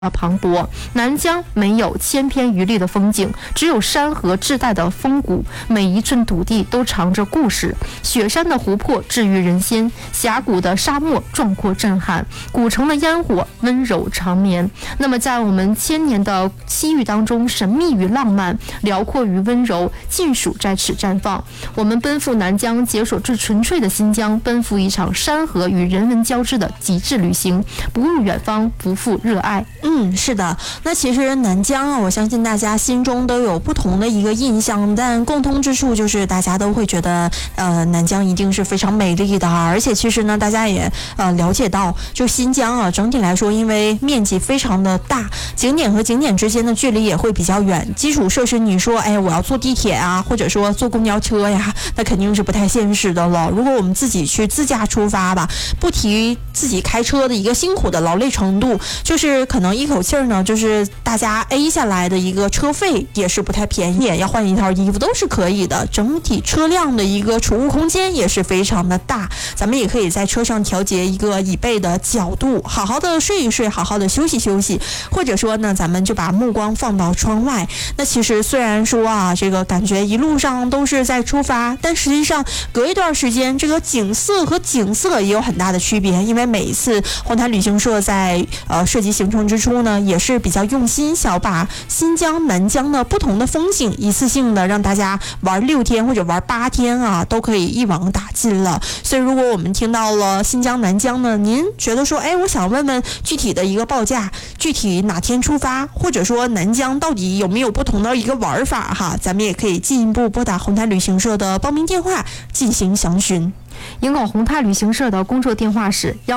磅礴，南疆没有千篇一律的风景，只有山河自带的风骨，每一寸土地都藏着故事。雪山的湖泊治愈人心，峡谷的沙漠壮阔震撼，古城的烟火温柔长绵。那么在我们千年的西域当中，神秘与浪漫，辽阔与温柔，尽属在此绽放。我们奔赴南疆，解锁最纯粹的新疆，奔赴一场山河与人文交织的极致旅行，不入远方，不负热爱。 是的。那其实南疆啊，我相信大家心中都有不同的一个印象，但共通之处就是大家都会觉得，南疆一定是非常美丽的。而且其实呢，大家也了解到，就新疆啊，整体来说，因为面积非常的大，景点和景点之间的距离也会比较远。基础设施，你说，我要坐地铁啊，或者说坐公交车呀，那肯定是不太现实的了。如果我们自己去自驾出发吧，不提自己开车的一个辛苦的劳累程度，就是可能一口气儿呢，就是大家 A 下来的一个车费也是不太便宜，要换一套衣服都是可以的。整体车辆的一个储物空间也是非常的大，咱们也可以在车上调节一个椅背的角度，好好的睡一睡，好好的休息休息，或者说呢，咱们就把目光放到窗外。那其实虽然说啊，这个感觉一路上都是在出发，但实际上隔一段时间，这个景色和景色也有很大的区别。因为每一次红毯旅行社在设计行程之初呢，也是比较用心，想把新疆、南疆的不同的风景一次性的让大家玩6天或者玩8天啊，都可以一网打尽了。所以如果我们听到了新疆、南疆呢，您觉得说，我想问问具体的一个报价，具体哪天出发，或者说南疆到底有没有不同的一个玩法哈，咱们也可以进一步拨打红毯旅行社的报名电话进行详询。 营口宏泰旅行社的工作电话是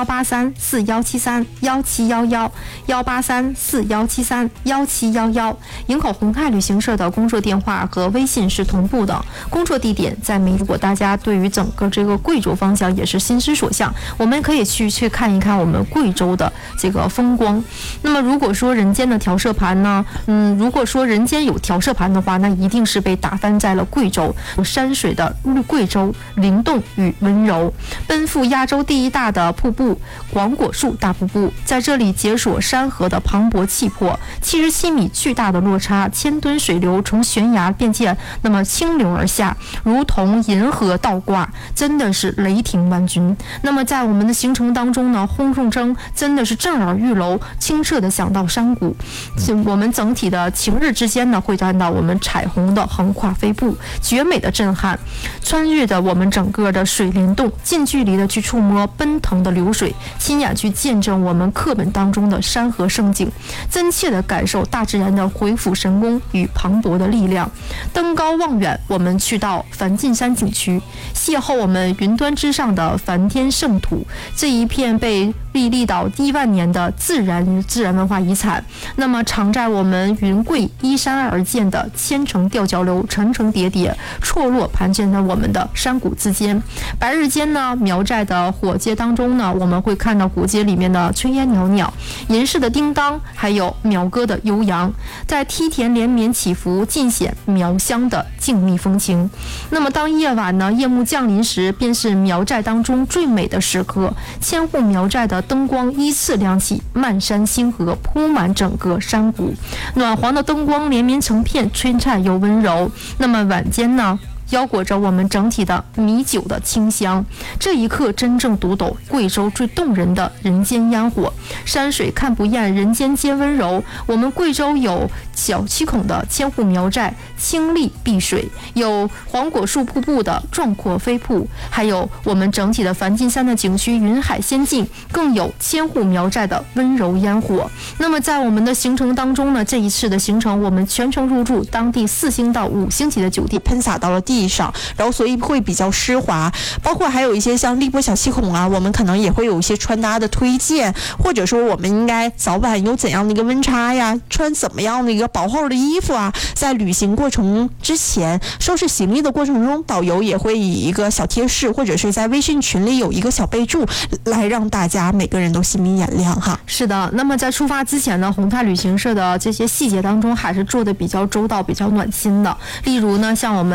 18341731711，18341731711。营口宏泰旅行社的工作电话和微信是同步的，工作地点在如果大家对于整个这个贵州方向也是心之所向，我们可以去看一看我们贵州的这个风光。那么如果说人间的调色盘呢，如果说人间有调色盘的话，那一定是被打翻在了贵州山水的贵州灵动与温柔。奔赴亚洲第一大的瀑布广果树大瀑布，在这里解锁山河的磅礴气魄，77米巨大的落差，1000吨水流从悬崖便见那么清流而下，如同银河倒挂，真的是雷霆万钧。那么在我们的行程当中呢，轰隆声真的是震耳欲聋，清澈的响到山谷。我们整体的晴日之间呢，会看到我们彩虹的横跨飞步，绝美的震撼，穿越的我们整个的水帘洞，近距离的去触摸奔腾的流水，亲眼去见证我们课本当中的山河盛景，真切的感受大自然的鬼斧神工与磅礴的力量。登高望远，我们去到梵净山景区，邂逅我们云端之上的梵天圣土，这一片被屹立到1万年的自然文化遗产。那么藏在我们云贵依山而建的千层吊脚楼，层层叠叠错落盘踞在我们的山谷之间。白日间呢，苗寨的火街当中呢，我们会看到古街里面的炊烟袅袅，银饰的叮当，还有苗歌的悠扬，在梯田连绵起伏，尽显苗乡的静谧风情。那么当夜晚呢，夜幕降临时，便是苗寨当中最美的时刻，千户苗寨的灯光依次亮起，漫山星河铺满整个山谷，暖黄的灯光连绵成片，璀璨又温柔。那么晚间呢，腰裹着我们整体的米酒的清香，这一刻真正读懂贵州最动人的人间烟火。山水看不厌，人间皆温柔。我们贵州有小7孔的千户苗寨清丽碧水，有黄果树瀑布的壮阔飞瀑，还有我们整体的梵净山的景区云海仙境，更有千户苗寨的温柔烟火。那么在我们的行程当中呢，这一次的行程我们全程入住当地4星到5星级的酒店， 喷洒到了地上，然后所以会比较湿滑。包括还有一些像荔波小7孔啊，我们可能也会有一些穿搭的推荐，或者说我们应该早晚有怎样的一个温差呀，穿怎么样的一个薄厚的衣服啊。在旅行过程之前，收拾行李的过程中，导游也会以一个小贴士，或者是在微信群里有一个小备注，来让大家每个人都心明眼亮哈。 是的，那么在出发之前呢，宏泰旅行社的这些细节当中还是做的比较周到、比较暖心的。例如呢，像我们在报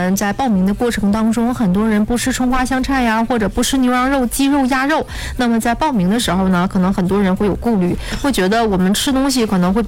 名的过程当中，很多人不吃葱花香菜呀，或者不吃牛羊肉、鸡肉、鸭肉，那么在报名的时候呢，可能很多人会有顾虑，会觉得我们吃东西可能会